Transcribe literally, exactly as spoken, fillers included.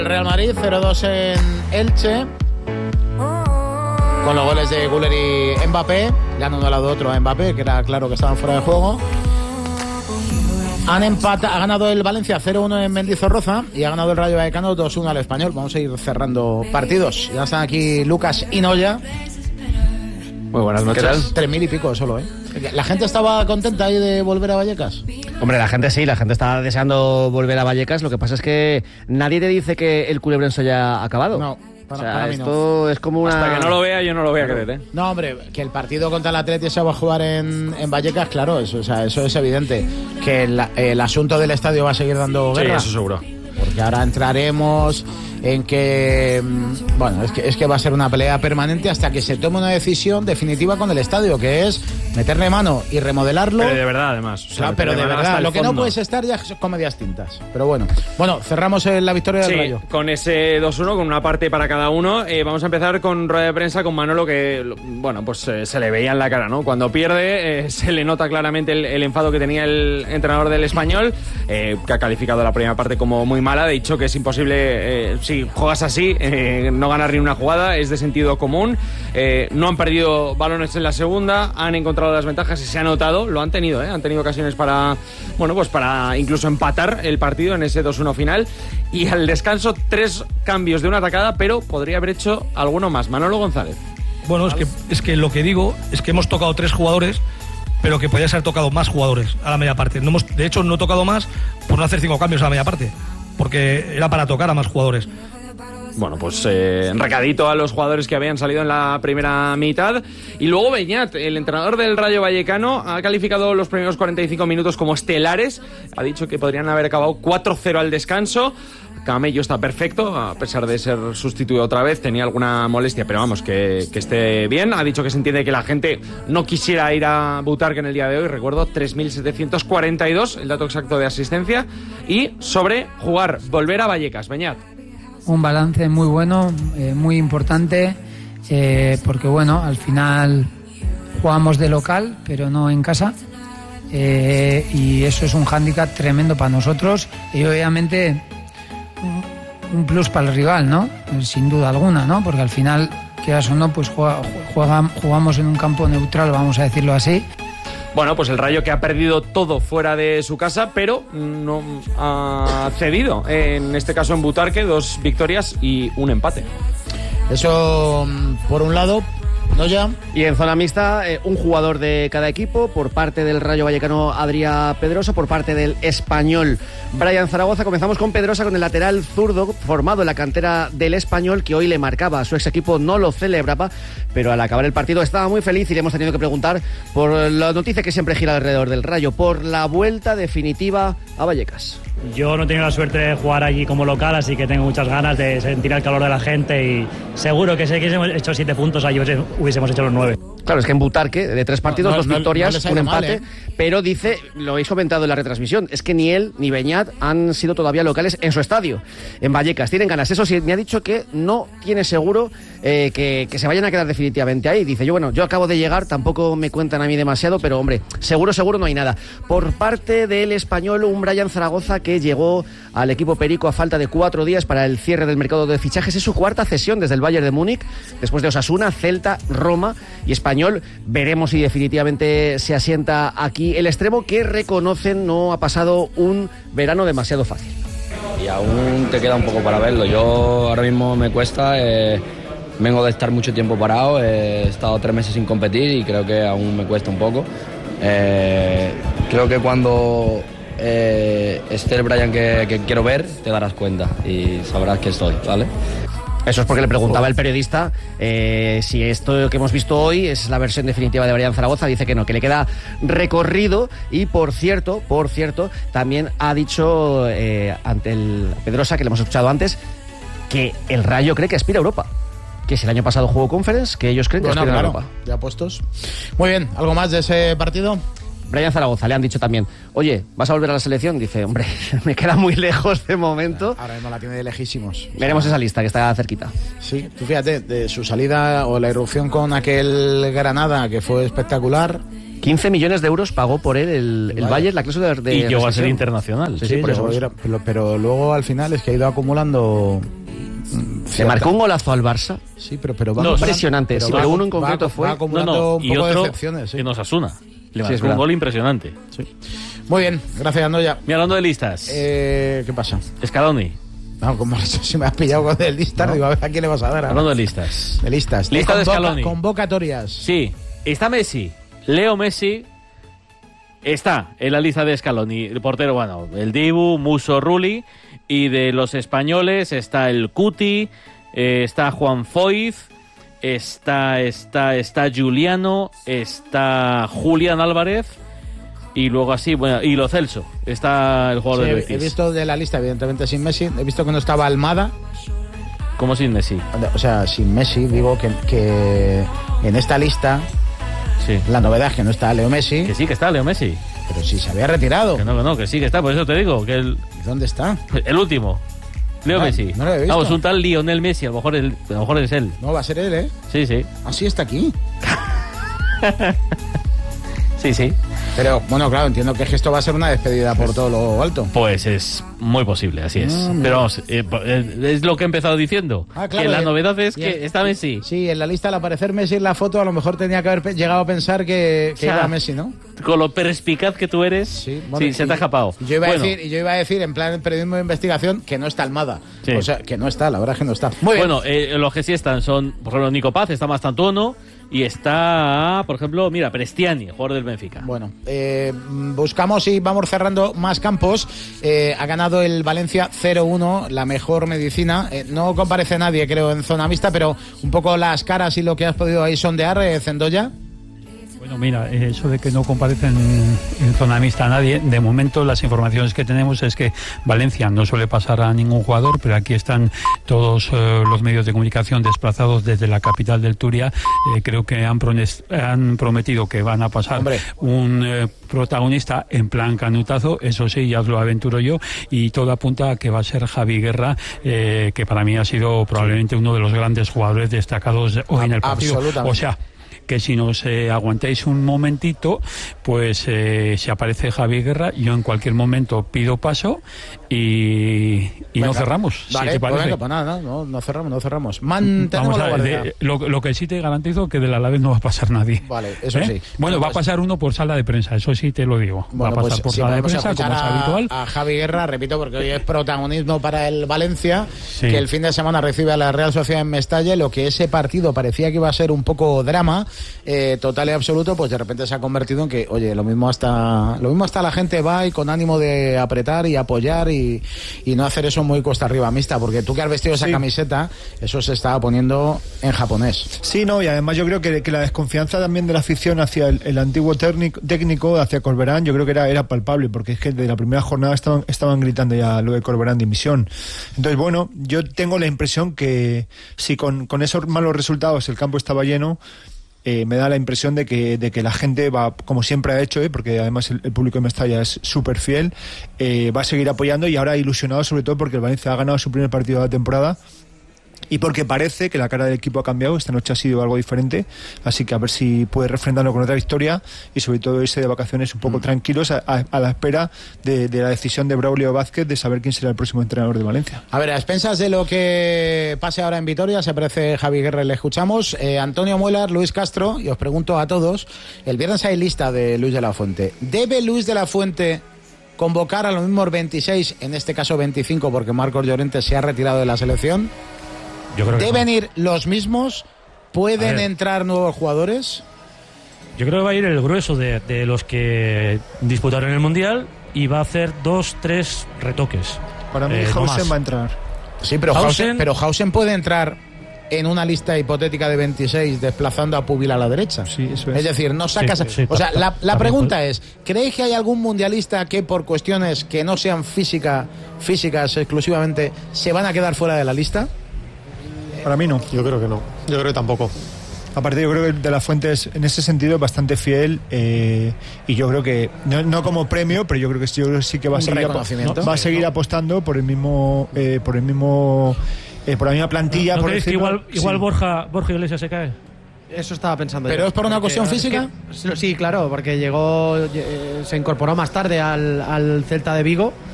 Real Madrid cero dos en Elche, con los goles de Güler y Mbappé. Ya no de un lado otro a Mbappé, que era claro que estaban fuera de juego. Han empatado, ha ganado el Valencia cero uno en Mendizorroza y ha ganado el Rayo Vallecano dos uno al Español. Vamos a ir cerrando partidos. Ya están aquí Lucas y Noya. Muy buenas noches. Tres mil y pico solo, ¿eh? ¿La gente estaba contenta ahí de volver a Vallecas? Hombre, la gente sí, la gente está deseando volver a Vallecas. Lo que pasa es que nadie te dice que el Culebrón se haya acabado. No. Para, o sea, para mí esto no. Es como una... Hasta que no lo vea, yo no lo voy a creer, ¿eh? No, hombre, que el partido contra el Atleti se va a jugar en, en Vallecas, claro, eso, o sea, eso es evidente. Que el, el asunto del estadio va a seguir dando guerra. Sí, eso seguro. Porque ahora entraremos en que, bueno, es que, es que va a ser una pelea permanente hasta que se tome una decisión definitiva con el estadio, que es meterle mano y remodelarlo. Pero de verdad, además. O sea, claro, pero de verdad, lo que fondo. no puedes estar ya es comedias tintas. Pero bueno, bueno, cerramos en la victoria del sí, Rayo. Con ese dos uno, con una parte para cada uno. Eh, vamos a empezar con rueda de prensa con Manolo, que, bueno, pues eh, se le veía en la cara, ¿no? Cuando pierde, eh, se le nota claramente el, el enfado que tenía el entrenador del Español, eh, que ha calificado la primera parte como muy mala. Ha dicho que es imposible, eh, si juegas así, eh, no ganar ni una jugada, es de sentido común. Eh, no han perdido balones en la segunda, han encontrado las ventajas y se ha notado, lo han tenido, ¿eh? Han tenido ocasiones para, bueno, pues para incluso empatar el partido en ese dos uno final. Y al descanso, tres cambios de una atacada, pero podría haber hecho alguno más. Manolo González. Bueno, es que, es que lo que digo es que hemos tocado tres jugadores, pero que podía ser tocado más jugadores a la media parte. No hemos, de hecho, no he tocado más por no hacer cinco cambios a la media parte, porque era para tocar a más jugadores. Bueno, pues eh, recadito a los jugadores que habían salido en la primera mitad. Y luego Beñat, el entrenador del Rayo Vallecano, ha calificado los primeros cuarenta y cinco minutos como estelares. Ha dicho que podrían haber acabado cuatro cero al descanso. Camello está perfecto, a pesar de ser sustituido otra vez, tenía alguna molestia, pero vamos, que, que esté bien. Ha dicho que se entiende que la gente no quisiera ir a Butarque en el día de hoy, recuerdo, tres mil setecientos cuarenta y dos, el dato exacto de asistencia. Y sobre jugar, volver a Vallecas, Beñat. Un balance muy bueno, eh, muy importante, eh, porque bueno, al final jugamos de local, pero no en casa, eh, y eso es un hándicap tremendo para nosotros y obviamente un plus para el rival, ¿no? Sin duda alguna, ¿no? Porque al final, quieras o no, pues juega, juega, jugamos en un campo neutral, vamos a decirlo así. Bueno, pues el Rayo que ha perdido todo fuera de su casa, pero no ha cedido. En este caso en Butarque, dos victorias y un empate. Eso, por un lado, no ya. Y en zona mixta, eh, un jugador de cada equipo. Por parte del Rayo Vallecano, Adrià Pedrosa. Por parte del Español, Brian Zaragoza. Comenzamos con Pedrosa, con el lateral zurdo, formado en la cantera del Español, que hoy le marcaba. Su ex equipo no lo celebraba, pero al acabar el partido estaba muy feliz y le hemos tenido que preguntar por la noticia que siempre gira alrededor del Rayo, por la vuelta definitiva a Vallecas. Yo no he tenido la suerte de jugar allí como local, así que tengo muchas ganas de sentir el calor de la gente y seguro que si hubiésemos hecho siete puntos, allí hubiésemos hecho los nueve. Claro, es que en Butarque, de tres partidos, no, dos no, victorias, no un empate, mal, ¿eh? Pero dice, lo habéis comentado en la retransmisión, es que ni él ni Beñat han sido todavía locales en su estadio, en Vallecas. Tienen ganas. Eso sí, me ha dicho que no tiene seguro eh, que, que se vayan a quedar definitivamente ahí. Dice, yo bueno, yo acabo de llegar, tampoco me cuentan a mí demasiado, pero hombre, seguro, seguro no hay nada. Por parte del Español, un Brian Zaragoza que llegó al equipo perico a falta de cuatro días para el cierre del mercado de fichajes. Es su cuarta cesión desde el Bayern de Múnich, después de Osasuna, Celta, Roma y Español. Veremos si definitivamente se asienta aquí el extremo, que reconocen no ha pasado un verano demasiado fácil. Y aún te queda un poco para verlo. Yo ahora mismo me cuesta, eh, vengo de estar mucho tiempo parado, eh, he estado tres meses sin competir y creo que aún me cuesta un poco. Eh, creo que cuando eh, esté el Brian que, que quiero ver, te darás cuenta y sabrás que estoy, ¿vale? Eso es porque le preguntaba el periodista eh, si esto que hemos visto hoy es la versión definitiva de Brian Zaragoza. Dice que no, que le queda recorrido. Y por cierto, por cierto, también ha dicho eh, ante el Pedrosa, que le hemos escuchado antes, que el Rayo cree que aspira a Europa. Que si el año pasado jugó Conference, que ellos creen que Bueno, aspira claro, a Europa. Ya puestos. Muy bien, ¿algo más de ese partido? Brian Zaragoza, le han dicho también, oye, ¿vas a volver a la selección? Dice, hombre, me queda muy lejos de momento. Ahora mismo la tiene de lejísimos. Veremos esa lista que está cerquita. Sí, tú fíjate, de su salida o la irrupción con aquel Granada, que fue espectacular, quince millones de euros pagó por él el, el Bayern, la cláusula de, de y llegó a ser rescisión. internacional. Sí, Sí, sí, por eso, llegó a ir a- pero, pero luego al final es que ha ido acumulando. mm, Se cierta- marcó un golazo al Barça. Sí, pero, pero va No, acumulando- impresionante, sí, pero uno en va- concreto va, fue- va No, acumulando no, un y poco de otro decepciones. Sí. en Osasuna. Le Sí, marcó es un verdad. gol impresionante. Sí. Muy bien, gracias, Andoya. Mira, hablando de listas, Eh, ¿Qué pasa? Scaloni, No, como has dicho, si me has pillado con el listas, digo, a ver a quién le vas a dar. ahora? hablando de listas. De listas. Lista de convoca- Scaloni. Convocatorias. Sí, está Messi, Leo Messi, está en la lista de Scaloni, el portero, bueno, el Dibu, Musso, Rulli, y de los españoles está el Cuti, eh, está Juan Foyz, está, está, está Juliano, está Julián Álvarez, y luego así, bueno, y Lo Celso, está el jugador Sí, del he, he Betis. visto de la lista, evidentemente sin Messi. He visto que no estaba Almada. ¿Cómo sin Messi? O sea, sin Messi, digo que, que en esta lista Sí. la novedad es que no está Leo Messi, Que sí, que está Leo Messi. pero si se había retirado. Que no, que no, que sí, que está, por eso te digo, que el, ¿Y dónde está? el último. Leo Ah, Messi. no lo he visto. Vamos, un tal Lionel Messi, a lo mejor, el- a lo mejor es él. No, va a ser él, ¿eh? Sí, sí. Así está aquí. Sí, sí. Pero bueno, claro, entiendo que esto va a ser una despedida por todo lo alto. Pues es muy posible, así es. Ah, mira. Pero vamos, eh, eh, es lo que he empezado diciendo. Ah, claro, que la eh, novedad es bien. que está Messi. Sí, en la lista al aparecer Messi en la foto a lo mejor tenía que haber pe- llegado a pensar que, que O sea, iba Messi, ¿no? Con lo perspicaz que tú eres, Sí, sí, bueno, se y- te ha escapado. y Yo iba, Bueno, a decir, y yo iba a decir, en plan periodismo de investigación, que no está Almada. Sí. O sea, que no está, la verdad es que no está. Muy bien. bueno eh, los que sí están son, por ejemplo, Nico Paz, está Mastantuono y está, por ejemplo, mira, Prestiani, jugador del Benfica. Bueno, eh, buscamos y vamos cerrando más campos. Eh, ha ganado el Valencia cero uno, la mejor medicina. Eh, no comparece nadie, creo, en zona mixta, pero un poco las caras y lo que has podido ahí sondear, eh, Zendoya. Bueno, mira, eso de que no comparecen en zona mixta a nadie, de momento las informaciones que tenemos es que Valencia no suele pasar a ningún jugador, pero aquí están todos eh, los medios de comunicación desplazados desde la capital del Turia. Eh, creo que han, prones- han prometido que van a pasar Hombre. un eh, protagonista en plan canutazo, eso sí, ya os lo aventuro yo, y todo apunta a que va a ser Javi Guerra, eh, que para mí ha sido probablemente uno de los grandes jugadores destacados hoy en el partido. Absolutamente. O sea, que si nos eh, aguantáis un momentito, pues eh, si aparece Javi Guerra, yo en cualquier momento pido paso y, y Venga. no cerramos, Vale, si te pues parece. venga, pues nada, no, no cerramos, no cerramos. Mantenemos Vamos la a ver, guardia. de- lo, lo que sí te garantizo que del Alavés no va a pasar nadie. Vale, eso ¿Eh? sí. Bueno, va a Pues- pasar uno por sala de prensa, eso sí te lo digo. Bueno, va a pasar pues por si sala de podemos prensa, como escuchar es a, habitual. a Javi Guerra, repito, porque hoy es protagonismo para el Valencia, Sí. que el fin de semana recibe a la Real Sociedad en Mestalla, lo que ese partido parecía que iba a ser un poco drama, eh, total y absoluto, pues de repente se ha convertido en que, oye, lo mismo hasta lo mismo hasta la gente va y con ánimo de apretar y apoyar y, y no hacer eso muy costa arriba mixta, porque tú que has vestido esa Sí. camiseta, eso se estaba poniendo en japonés. Sí, no, y además yo creo que, que la desconfianza también de la afición hacia el, el antiguo técnico, técnico, hacia Corberán, yo creo que era, era palpable, porque es que de la primera jornada estaban, estaban gritando ya lo de Corberán dimisión. Entonces, bueno, yo tengo la impresión que si con, con esos malos resultados el campo estaba lleno, eh, me da la impresión de que, de que la gente va, como siempre ha hecho, eh, porque además el, el público de Mestalla es súper fiel, eh, va a seguir apoyando y ahora ilusionado sobre todo porque el Valencia ha ganado su primer partido de la temporada. Y porque parece que la cara del equipo ha cambiado, esta noche ha sido algo diferente, así que a ver si puede refrendarlo con otra victoria y sobre todo irse de vacaciones un poco Mm. tranquilos a, a- a la espera de, de la decisión de Braulio Vázquez de saber quién será el próximo entrenador de Valencia. A ver, a expensas de lo que pase ahora en Vitoria, se aparece Javi Guerra y le escuchamos. Eh, Antonio Muelar, Luis Castro, y os pregunto a todos, el viernes hay lista de Luis de la Fuente. ¿Debe Luis de la Fuente convocar a los mismos veintiséis, en este caso veinticinco, porque Marcos Llorente se ha retirado de la selección? Yo creo que ¿Deben no. ir los mismos? ¿Pueden A ver. entrar nuevos jugadores? Yo creo que va a ir el grueso de, de los que disputaron el Mundial y va a hacer dos, tres retoques. Para mí, Eh, no Hausen más. va a entrar. Sí, pero Hausen- Hausen, pero Hausen puede entrar en una lista hipotética de veintiséis desplazando a Pubil a la derecha. Sí, eso Es es. decir, no sacas... Sí, sí, o sea, ta- la, la también pregunta puede. es, ¿creéis que hay algún mundialista que por cuestiones que no sean física, físicas exclusivamente se van a quedar fuera de la lista? Para mí no. Yo creo que no. Yo creo que tampoco. Aparte, yo creo que De La Fuente es en ese sentido bastante fiel eh, y yo creo que, no, no como premio, pero yo creo que sí, yo creo que sí que va a Un seguir, apo- reconocimiento. va a seguir apostando por el mismo, eh, por el mismo, eh, por la misma plantilla. ¿No por creéis que decirlo. igual, igual Sí. Borja, Borja Iglesias se cae? Eso estaba pensando ¿Pero yo. es por una Porque, cuestión es que- física? sí, claro, porque llegó, eh, se incorporó más tarde al, al Celta de Vigo